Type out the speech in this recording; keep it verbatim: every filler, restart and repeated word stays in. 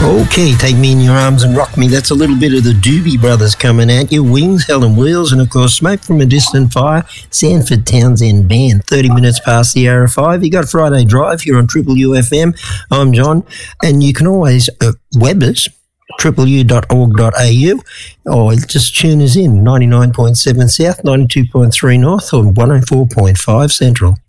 Okay, take me in your arms and rock me. That's a little bit of the Doobie Brothers coming at you. Wings, Helen Wheels, and of course, Smoke from a Distant Fire. Sanford Townsend Band. thirty minutes past the hour of five. You got Friday Drive here on Triple U F M. I'm John, and you can always uh, web us, triple u dot org dot a u, or just tune us in, ninety-nine point seven South, ninety-two point three North, or one oh four point five Central.